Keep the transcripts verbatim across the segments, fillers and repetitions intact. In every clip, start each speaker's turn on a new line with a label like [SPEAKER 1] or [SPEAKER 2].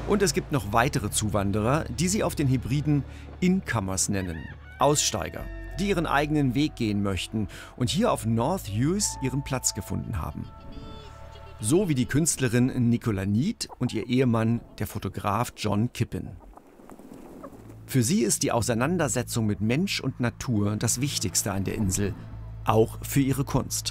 [SPEAKER 1] Und es gibt noch weitere Zuwanderer, die sie auf den Hebriden Incomers nennen, Aussteiger, die ihren eigenen Weg gehen möchten und hier auf North Uist ihren Platz gefunden haben. So wie die Künstlerin Nicola Need und ihr Ehemann, der Fotograf John Kippen. Für sie ist die Auseinandersetzung mit Mensch und Natur das Wichtigste an der Insel, auch für ihre Kunst.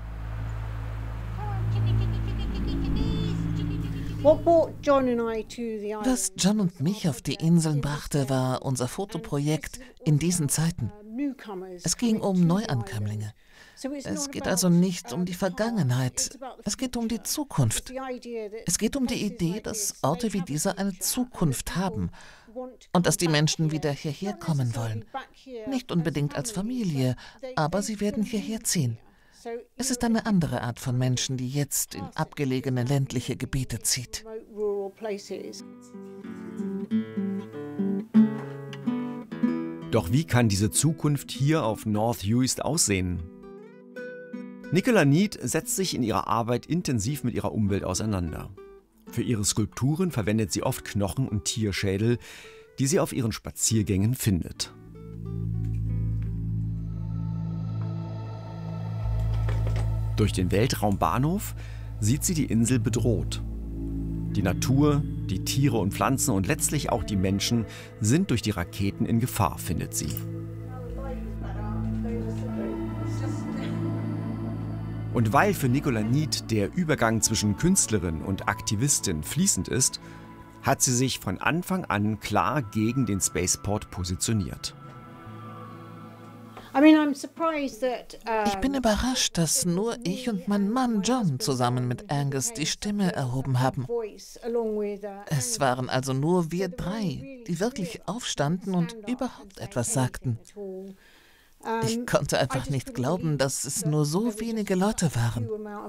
[SPEAKER 2] Was John und mich auf die Inseln brachte, war unser Fotoprojekt in diesen Zeiten. Es ging um Neuankömmlinge. Es geht also nicht um die Vergangenheit, es geht um die Zukunft. Es geht um die Idee, dass Orte wie dieser eine Zukunft haben und dass die Menschen wieder hierher kommen wollen. Nicht unbedingt als Familie, aber sie werden hierher ziehen. Es ist eine andere Art von Menschen, die jetzt in abgelegene ländliche Gebiete zieht.
[SPEAKER 1] Doch wie kann diese Zukunft hier auf North Uist aussehen? Nicola Need setzt sich in ihrer Arbeit intensiv mit ihrer Umwelt auseinander. Für ihre Skulpturen verwendet sie oft Knochen und Tierschädel, die sie auf ihren Spaziergängen findet. Durch den Weltraumbahnhof sieht sie die Insel bedroht. Die Natur, die Tiere und Pflanzen und letztlich auch die Menschen sind durch die Raketen in Gefahr, findet sie. Und weil für Nicola Need der Übergang zwischen Künstlerin und Aktivistin fließend ist, hat sie sich von Anfang an klar gegen den Spaceport positioniert.
[SPEAKER 2] Ich bin überrascht, dass nur ich und mein Mann John zusammen mit Angus die Stimme erhoben haben. Es waren also nur wir drei, die wirklich aufstanden und überhaupt etwas sagten. Ich konnte einfach nicht glauben, dass es nur so wenige Leute waren.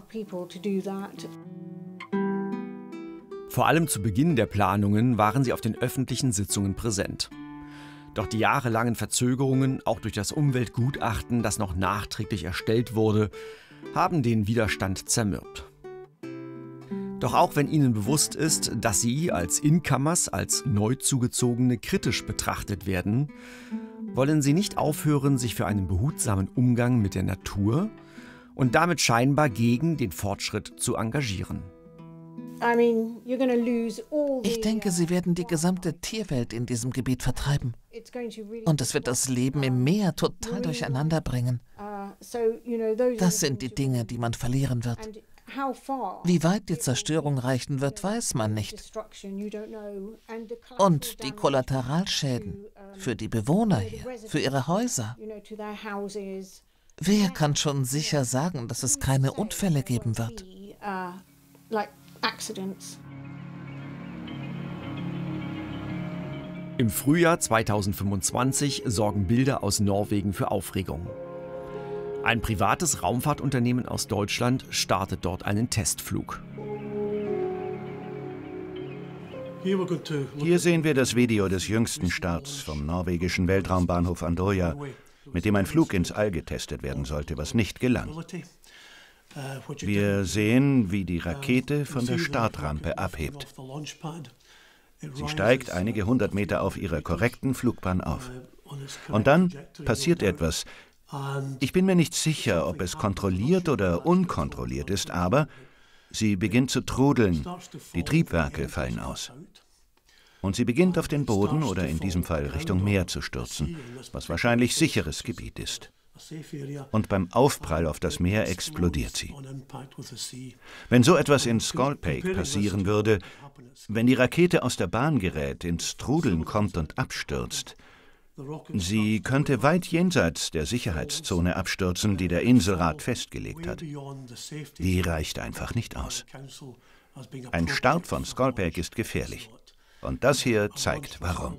[SPEAKER 1] Vor allem zu Beginn der Planungen waren sie auf den öffentlichen Sitzungen präsent. Doch die jahrelangen Verzögerungen, auch durch das Umweltgutachten, das noch nachträglich erstellt wurde, haben den Widerstand zermürbt. Doch auch wenn ihnen bewusst ist, dass sie als Incomers, als Neuzugezogene kritisch betrachtet werden, wollen sie nicht aufhören, sich für einen behutsamen Umgang mit der Natur und damit scheinbar gegen den Fortschritt zu engagieren.
[SPEAKER 2] Ich denke, sie werden die gesamte Tierwelt in diesem Gebiet vertreiben. Und es wird das Leben im Meer total durcheinander bringen. Das sind die Dinge, die man verlieren wird. Wie weit die Zerstörung reichen wird, weiß man nicht. Und die Kollateralschäden für die Bewohner hier, für ihre Häuser. Wer kann schon sicher sagen, dass es keine Unfälle geben wird?
[SPEAKER 1] Im Frühjahr zweitausendfünfundzwanzig sorgen Bilder aus Norwegen für Aufregung. Ein privates Raumfahrtunternehmen aus Deutschland startet dort einen Testflug.
[SPEAKER 3] Hier sehen wir das Video des jüngsten Starts vom norwegischen Weltraumbahnhof Andøya, mit dem ein Flug ins All getestet werden sollte, was nicht gelang. Wir sehen, wie die Rakete von der Startrampe abhebt. Sie steigt einige hundert Meter auf ihrer korrekten Flugbahn auf. Und dann passiert etwas. Ich bin mir nicht sicher, ob es kontrolliert oder unkontrolliert ist, aber sie beginnt zu trudeln. Die Triebwerke fallen aus. Und sie beginnt auf den Boden oder in diesem Fall Richtung Meer zu stürzen, was wahrscheinlich sicheres Gebiet ist. Und beim Aufprall auf das Meer explodiert sie. Wenn so etwas in Skolpik passieren würde, wenn die Rakete aus der Bahn gerät, ins Trudeln kommt und abstürzt, sie könnte weit jenseits der Sicherheitszone abstürzen, die der Inselrat festgelegt hat. Die reicht einfach nicht aus. Ein Start von Skolpik ist gefährlich. Und das hier zeigt, warum.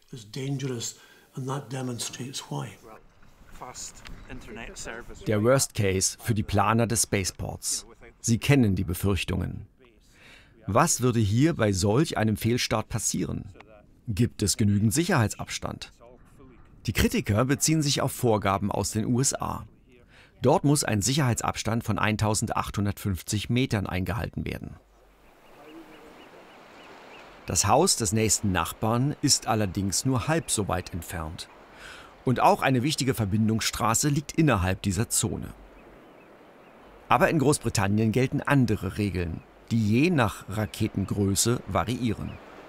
[SPEAKER 1] Der Worst Case für die Planer des Spaceports. Sie kennen die Befürchtungen. Was würde hier bei solch einem Fehlstart passieren? Gibt es genügend Sicherheitsabstand? Die Kritiker beziehen sich auf Vorgaben aus den U S A. Dort muss ein Sicherheitsabstand von eintausendachthundertfünfzig Metern eingehalten werden. Das Haus des nächsten Nachbarn ist allerdings nur halb so weit entfernt. Und auch eine wichtige Verbindungsstraße liegt innerhalb dieser Zone. Aber in Großbritannien gelten andere Regeln, die je nach Raketengröße variieren.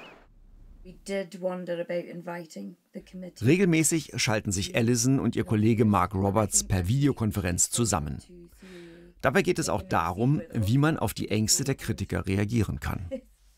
[SPEAKER 1] Regelmäßig schalten sich Allison und ihr Kollege Mark Roberts per Videokonferenz zusammen. Dabei geht es auch darum, wie man auf die Ängste der Kritiker reagieren kann.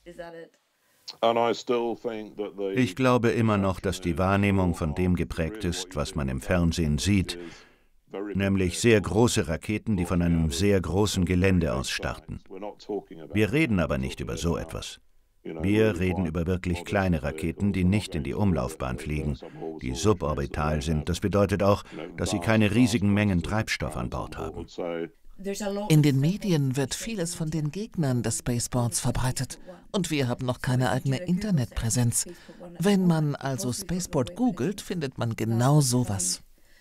[SPEAKER 3] Ich glaube immer noch, dass die Wahrnehmung von dem geprägt ist, was man im Fernsehen sieht, nämlich sehr große Raketen, die von einem sehr großen Gelände aus starten. Wir reden aber nicht über so etwas. Wir reden über wirklich kleine Raketen, die nicht in die Umlaufbahn fliegen, die suborbital sind. Das bedeutet auch, dass sie keine riesigen Mengen Treibstoff an Bord haben.
[SPEAKER 2] In den Medien wird vieles von den Gegnern des Spaceports verbreitet. Und wir haben noch keine eigene Internetpräsenz. Wenn man also Spaceport googelt, findet man genau sowas.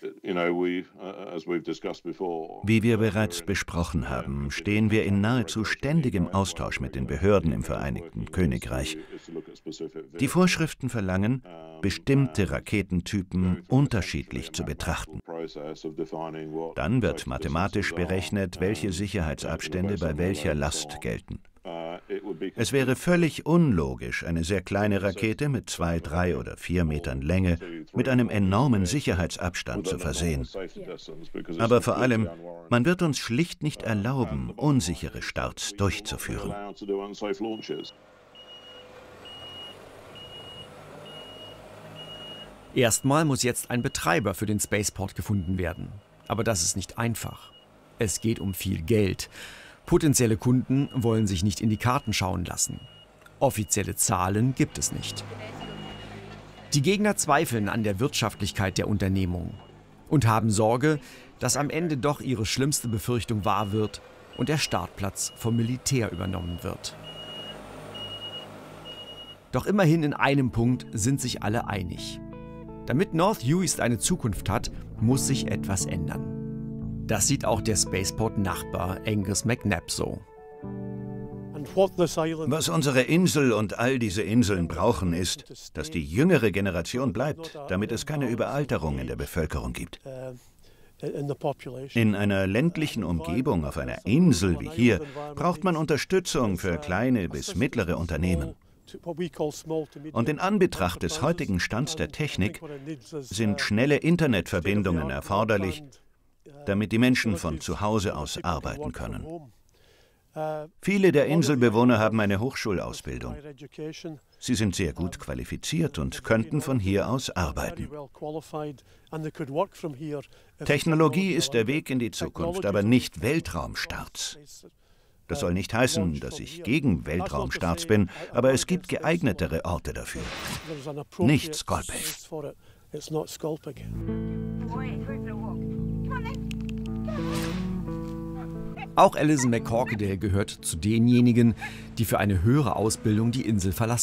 [SPEAKER 3] Wie wir bereits besprochen haben, stehen wir in nahezu ständigem Austausch mit den Behörden im Vereinigten Königreich. Die Vorschriften verlangen, bestimmte Raketentypen unterschiedlich zu betrachten. Dann wird mathematisch berechnet, welche Sicherheitsabstände bei welcher Last gelten. Es wäre völlig unlogisch, eine sehr kleine Rakete mit zwei, drei oder vier Metern Länge mit einem enormen Sicherheitsabstand zu versehen. Aber vor allem, man wird uns schlicht nicht erlauben, unsichere Starts durchzuführen.
[SPEAKER 1] Erstmal muss jetzt ein Betreiber für den Spaceport gefunden werden. Aber das ist nicht einfach. Es geht um viel Geld. Potenzielle Kunden wollen sich nicht in die Karten schauen lassen. Offizielle Zahlen gibt es nicht. Die Gegner zweifeln an der Wirtschaftlichkeit der Unternehmung und haben Sorge, dass am Ende doch ihre schlimmste Befürchtung wahr wird und der Startplatz vom Militär übernommen wird. Doch immerhin in einem Punkt sind sich alle einig. Damit North Uist eine Zukunft hat, muss sich etwas ändern. Das sieht auch der Spaceport-Nachbar Angus McNabb so.
[SPEAKER 3] Was unsere Insel und all diese Inseln brauchen, ist, dass die jüngere Generation bleibt, damit es keine Überalterung in der Bevölkerung gibt. In einer ländlichen Umgebung auf einer Insel wie hier braucht man Unterstützung für kleine bis mittlere Unternehmen. Und in Anbetracht des heutigen Stands der Technik sind schnelle Internetverbindungen erforderlich, damit die Menschen von zu Hause aus arbeiten können. Viele der Inselbewohner haben eine Hochschulausbildung. Sie sind sehr gut qualifiziert und könnten von hier aus arbeiten. Technologie ist der Weg in die Zukunft, aber nicht Weltraumstarts. Das soll nicht heißen, dass ich gegen Weltraumstarts bin, aber es gibt geeignetere Orte dafür. Nicht Skolpik.
[SPEAKER 1] Auch Alison McCorquodale gehört zu denjenigen, die für eine höhere Ausbildung die Insel verlassen.